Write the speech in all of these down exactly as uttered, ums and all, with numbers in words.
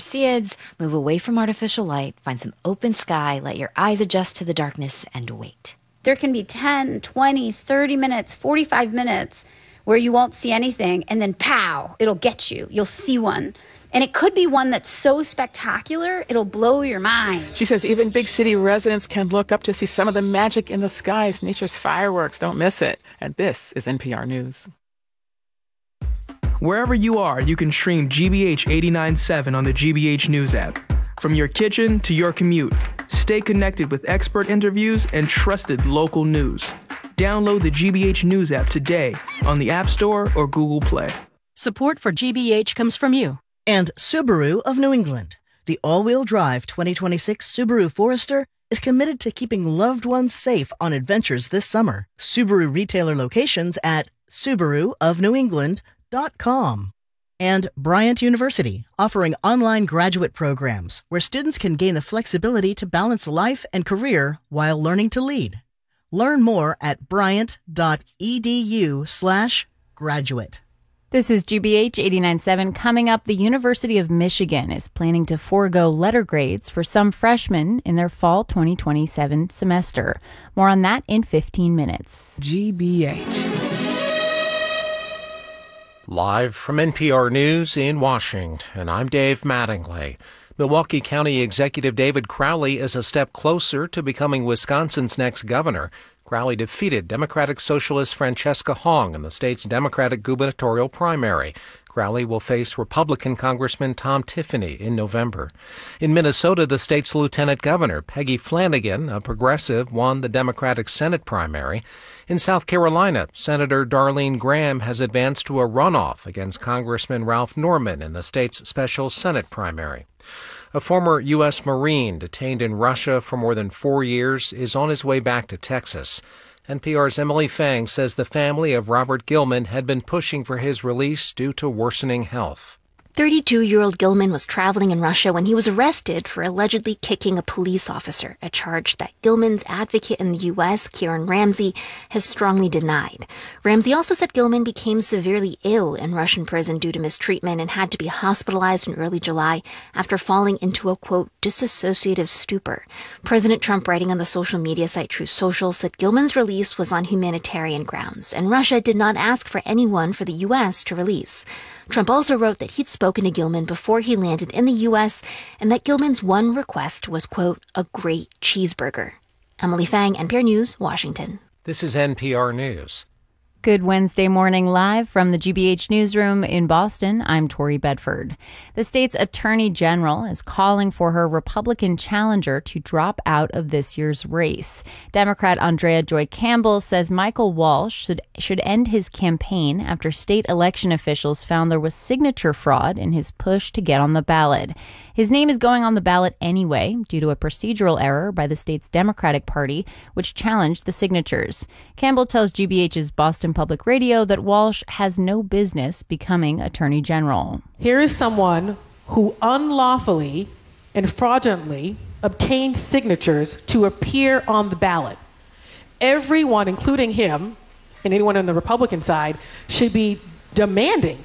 Perseids, move away from artificial light, find some open sky, let your eyes adjust to the darkness, and wait. There can be ten, twenty, thirty minutes, forty-five minutes where you won't see anything, and then pow, it'll get you. You'll see one. And it could be one that's so spectacular, it'll blow your mind. She says even big city residents can look up to see some of the magic in the skies, nature's fireworks. Don't miss it. And this is N P R News. Wherever you are, you can stream G B H eighty-nine point seven on the G B H News app. From your kitchen to your commute, stay connected with expert interviews and trusted local news. Download the G B H News app today on the App Store or Google Play. Support for G B H comes from you. And Subaru of New England. The all-wheel drive twenty twenty-six Subaru Forester is committed to keeping loved ones safe on adventures this summer. Subaru retailer locations at Subaru of New England dot com. And Bryant University, offering online graduate programs where students can gain the flexibility to balance life and career while learning to lead. Learn more at bryant.edu slash graduate. This is G B H eighty-nine point seven. Coming up, the University of Michigan is planning to forego letter grades for some freshmen in their fall twenty twenty-seven semester. More on that in fifteen minutes. G B H. Live from N P R News in Washington, I'm Dave Mattingly. Milwaukee County Executive David Crowley is a step closer to becoming Wisconsin's next governor. Crowley defeated Democratic Socialist Francesca Hong in the state's Democratic gubernatorial primary. Crowley will face Republican Congressman Tom Tiffany in November. In Minnesota, the state's lieutenant governor, Peggy Flanagan, a progressive, won the Democratic Senate primary. In South Carolina, Senator Darlene Graham has advanced to a runoff against Congressman Ralph Norman in the state's special Senate primary. A former U S Marine detained in Russia for more than four years is on his way back to Texas. N P R's Emily Fang says the family of Robert Gilman had been pushing for his release due to worsening health. thirty-two-year-old Gilman was traveling in Russia when he was arrested for allegedly kicking a police officer, a charge that Gilman's advocate in the U S, Kieran Ramsey, has strongly denied. Ramsey also said Gilman became severely ill in Russian prison due to mistreatment and had to be hospitalized in early July after falling into a, quote, dissociative stupor. President Trump, writing on the social media site Truth Social, said Gilman's release was on humanitarian grounds, and Russia did not ask for anyone for the U S to release. Trump also wrote that he'd spoken to Gilman before he landed in the U S and that Gilman's one request was, quote, a great cheeseburger. Emily Fang, N P R News, Washington. This is N P R News. Good Wednesday morning, live from the G B H newsroom in Boston. I'm Tori Bedford. The state's attorney general is calling for her Republican challenger to drop out of this year's race. Democrat Andrea Joy Campbell says Michael Walsh should, should end his campaign after state election officials found there was signature fraud in his push to get on the ballot. His name is going on the ballot anyway due to a procedural error by the state's Democratic Party, which challenged the signatures. Campbell tells G B H's Boston Public Radio that Walsh has no business becoming Attorney General. Here is someone who unlawfully and fraudulently obtained signatures to appear on the ballot. Everyone, including him and anyone on the Republican side, should be demanding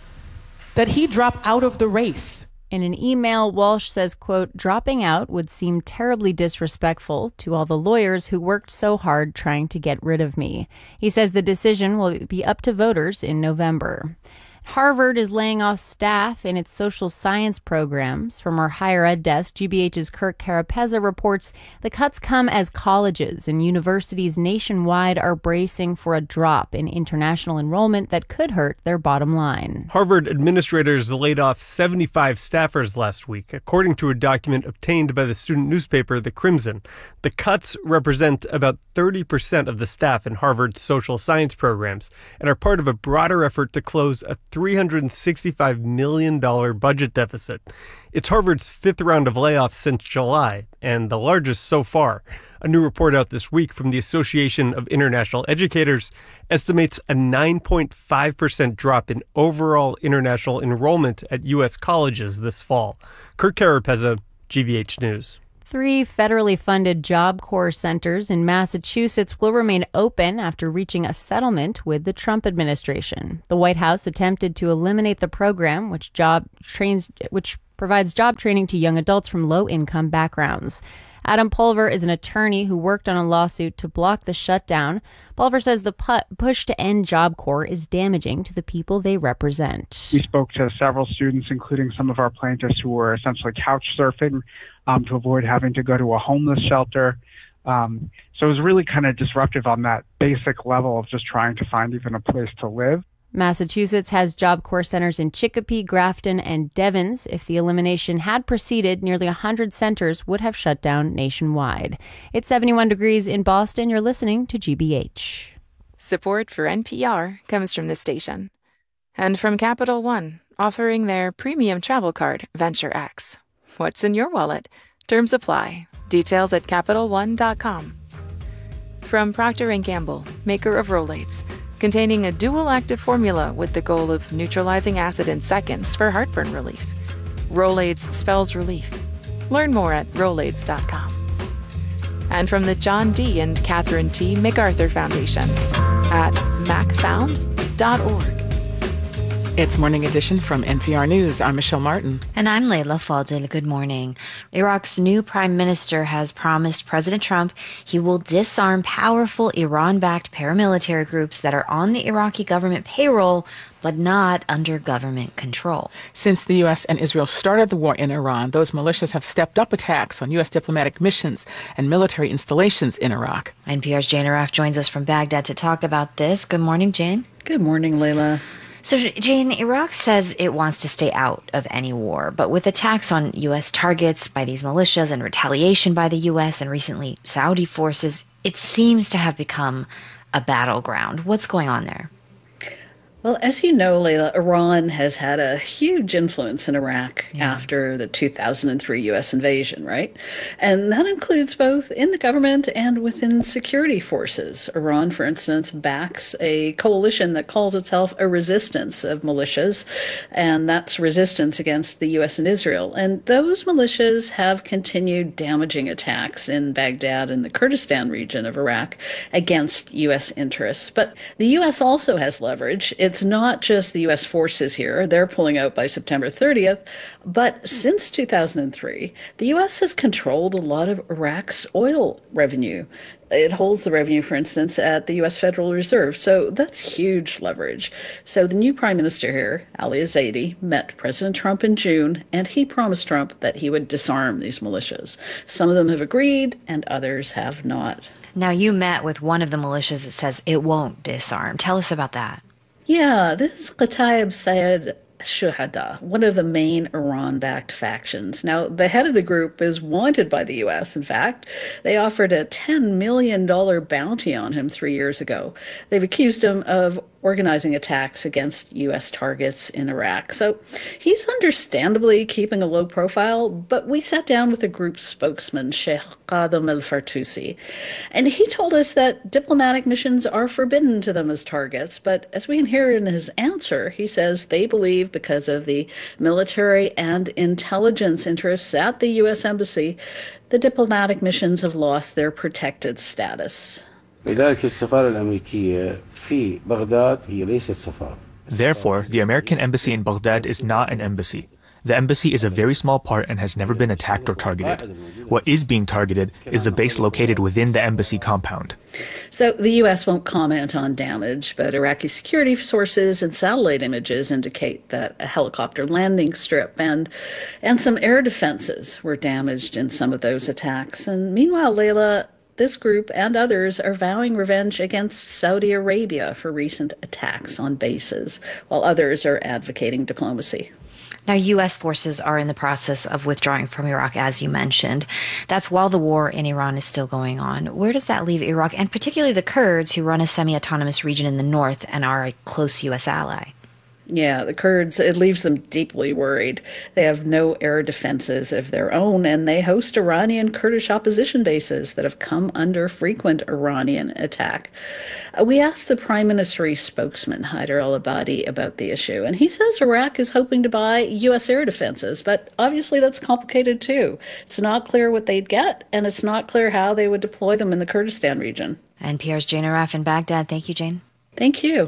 that he drop out of the race. In an email, Walsh says, quote, dropping out would seem terribly disrespectful to all the lawyers who worked so hard trying to get rid of me. He says the decision will be up to voters in November. Harvard is laying off staff in its social science programs. From our higher ed desk, G B H's Kirk Carapezza reports the cuts come as colleges and universities nationwide are bracing for a drop in international enrollment that could hurt their bottom line. Harvard administrators laid off seventy-five staffers last week, according to a document obtained by the student newspaper The Crimson. The cuts represent about thirty percent of the staff in Harvard's social science programs and are part of a broader effort to close a three hundred sixty-five million dollars budget deficit. It's Harvard's fifth round of layoffs since July, and the largest so far. A new report out this week from the Association of International Educators estimates a nine point five percent drop in overall international enrollment at U S colleges this fall. Kirk Carapezza, G B H News. Three federally funded Job Corps centers in Massachusetts will remain open after reaching a settlement with the Trump administration. The White House attempted to eliminate the program, which job trains, which provides job training to young adults from low-income backgrounds. Adam Pulver is an attorney who worked on a lawsuit to block the shutdown. Pulver says the pu- push to end Job Corps is damaging to the people they represent. We spoke to several students, including some of our plaintiffs who were essentially couch surfing um, to avoid having to go to a homeless shelter. Um, so it was really kind of disruptive on that basic level of just trying to find even a place to live. Massachusetts has Job Corps centers in Chicopee, Grafton, and Devens. If the elimination had proceeded, nearly one hundred centers would have shut down nationwide. It's seventy-one degrees in Boston. You're listening to G B H. Support for N P R comes from this station. And from Capital One, offering their premium travel card, Venture X. What's in your wallet? Terms apply. Details at Capital One dot com. From Procter and Gamble, maker of Rolaids, containing a dual active formula with the goal of neutralizing acid in seconds for heartburn relief. Rolaids spells relief. Learn more at Rolaids dot com. And from the John D. and Catherine T. MacArthur Foundation at mac found dot org. It's Morning Edition from N P R News. I'm Michelle Martin. And I'm Layla Fadel. Good morning. Iraq's new prime minister has promised President Trump he will disarm powerful Iran-backed paramilitary groups that are on the Iraqi government payroll, but not under government control. Since the U S and Israel started the war in Iran, those militias have stepped up attacks on U S diplomatic missions and military installations in Iraq. N P R's Jane Arraf joins us from Baghdad to talk about this. Good morning, Jane. Good morning, Layla. So, Jane, Iraq says it wants to stay out of any war, but with attacks on U S targets by these militias and retaliation by the U S and recently Saudi forces, it seems to have become a battleground. What's going on there? Well, as you know, Layla, Iran has had a huge influence in Iraq yeah. after the two thousand three U S invasion, right? And that includes both in the government and within security forces. Iran, for instance, backs a coalition that calls itself a resistance of militias, and that's resistance against the U S and Israel. And those militias have continued damaging attacks in Baghdad and the Kurdistan region of Iraq against U S interests. But the U S also has leverage. It's It's not just the U S forces here. They're pulling out by September thirtieth. But since two thousand three, the U S has controlled a lot of Iraq's oil revenue. It holds the revenue, for instance, at the U S Federal Reserve. So that's huge leverage. So the new prime minister here, Ali Zaidi, met President Trump in June, and he promised Trump that he would disarm these militias. Some of them have agreed, and others have not. Now, you met with one of the militias that says it won't disarm. Tell us about that. Yeah, this is Qataib Sayed Shuhada, one of the main Iran-backed factions. Now, the head of the group is wanted by the U S, in fact. They offered a ten million dollars bounty on him three years ago. They've accused him of organizing attacks against U S targets in Iraq. So he's understandably keeping a low profile, but we sat down with the group's spokesman, Sheikh Qadem al-Fartusi, and he told us that diplomatic missions are forbidden to them as targets. But as we can hear in his answer, he says they believe because of the military and intelligence interests at the U S Embassy, the diplomatic missions have lost their protected status. Therefore, the American embassy in Baghdad is not an embassy. The embassy is a very small part and has never been attacked or targeted. What is being targeted is the base located within the embassy compound. So the U S won't comment on damage, but Iraqi security sources and satellite images indicate that a helicopter landing strip and and some air defenses were damaged in some of those attacks. And meanwhile, Layla, this group and others are vowing revenge against Saudi Arabia for recent attacks on bases, while others are advocating diplomacy. Now, U S forces are in the process of withdrawing from Iraq, as you mentioned. That's while the war in Iran is still going on. Where does that leave Iraq, and particularly the Kurds, who run a semi-autonomous region in the north and are a close U S ally? Yeah, the Kurds, it leaves them deeply worried. They have no air defenses of their own, and they host Iranian Kurdish opposition bases that have come under frequent Iranian attack. Uh, we asked the Prime Minister's spokesman, Haider al-Abadi, about the issue, and he says Iraq is hoping to buy U S air defenses, but obviously that's complicated too. It's not clear what they'd get, and it's not clear how they would deploy them in the Kurdistan region. N P R's Jane Arraf in Baghdad. Thank you, Jane. Thank you.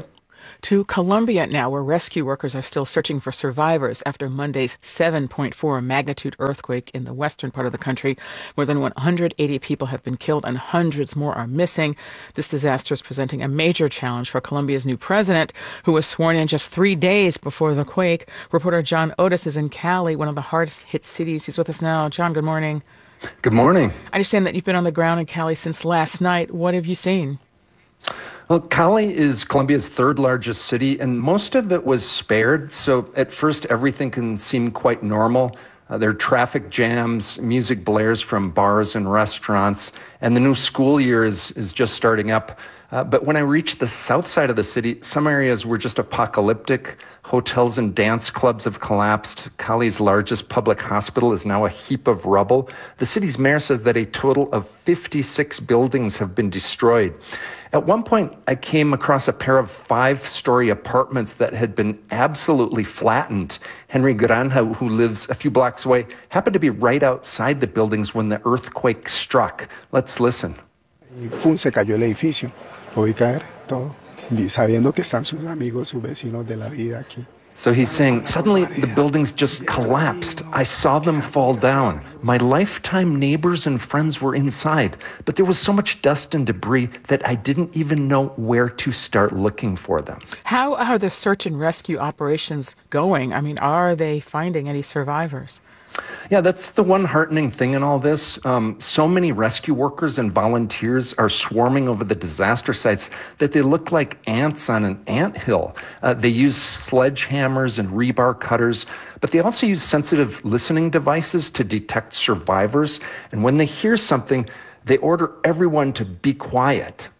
To Colombia now, where rescue workers are still searching for survivors after Monday's seven point four magnitude earthquake in the western part of the country. More than one hundred eighty people have been killed and hundreds more are missing. This disaster is presenting a major challenge for Colombia's new president, who was sworn in just three days before the quake. Reporter John Otis is in Cali, one of the hardest hit cities. He's with us now. John, good morning. Good morning. I understand that you've been on the ground in Cali since last night. What have you seen? Well, Cali is Colombia's third largest city, and most of it was spared. So at first, everything can seem quite normal. Uh, there are traffic jams, music blares from bars and restaurants, and the new school year is, is just starting up. Uh, but when I reached the south side of the city, some areas were just apocalyptic. Hotels and dance clubs have collapsed. Cali's largest public hospital is now a heap of rubble. The city's mayor says that a total of fifty-six buildings have been destroyed. At one point, I came across a pair of five-story apartments that had been absolutely flattened. Henry Granja, who lives a few blocks away, happened to be right outside the buildings when the earthquake struck. Let's listen. ¡Fum! Se cayó el edificio. Lo vi caer todo, sabiendo que están sus amigos, sus vecinos de la vida aquí. So he's saying, suddenly the buildings just collapsed. I saw them fall down. My lifetime neighbors and friends were inside, but there was so much dust and debris that I didn't even know where to start looking for them. How are the search and rescue operations going? I mean, are they finding any survivors? Yeah, that's the one heartening thing in all this. Um, so many rescue workers and volunteers are swarming over the disaster sites that they look like ants on an anthill. Uh, they use sledgehammers and rebar cutters, but they also use sensitive listening devices to detect survivors. And when they hear something, they order everyone to be quiet.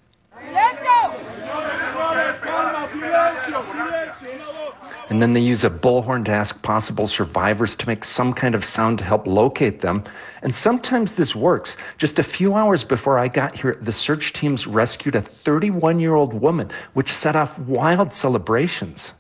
And then they use a bullhorn to ask possible survivors to make some kind of sound to help locate them. And sometimes this works. Just a few hours before I got here, the search teams rescued a thirty-one-year-old woman, which set off wild celebrations.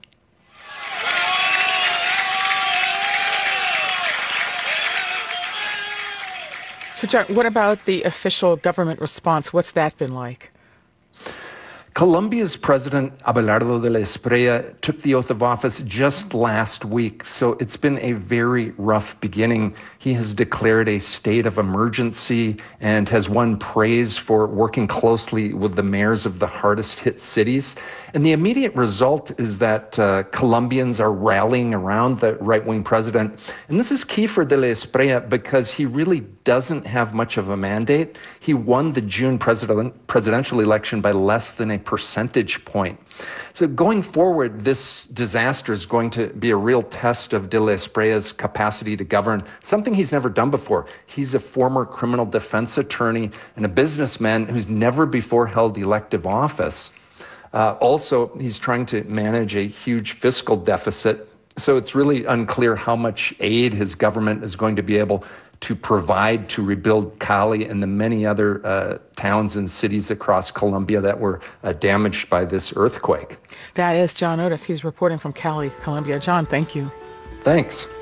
So, John, what about the official government response? What's that been like? Colombia's president, Abelardo de la Espriella, took the oath of office just last week, so it's been a very rough beginning. He has declared a state of emergency and has won praise for working closely with the mayors of the hardest hit cities. And the immediate result is that uh, Colombians are rallying around the right-wing president. And this is key for de la Espriella because he really doesn't have much of a mandate. He won the June president, presidential election by less than a percentage point. So going forward, this disaster is going to be a real test of de la Espriella's capacity to govern, something he's never done before. He's a former criminal defense attorney and a businessman who's never before held elective office. Uh, also, he's trying to manage a huge fiscal deficit, so it's really unclear how much aid his government is going to be able to provide to rebuild Cali and the many other uh, towns and cities across Colombia that were uh, damaged by this earthquake. That is John Otis. He's reporting from Cali, Colombia. John, thank you. Thanks.